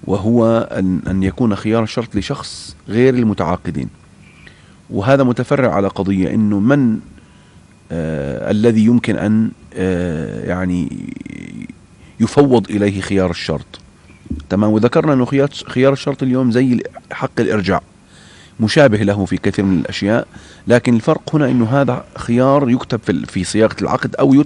وهو أن يكون خيار الشرط لشخص غير المتعاقدين. وهذا متفرع على قضية إنه من الذي يمكن أن يعني يفوض إليه خيار الشرط. تمام. وذكرنا أنه خيار الشرط اليوم زي حق الإرجاع، مشابه له في كثير من الأشياء، لكن الفرق هنا أنه هذا خيار يكتب في صياغة العقد أو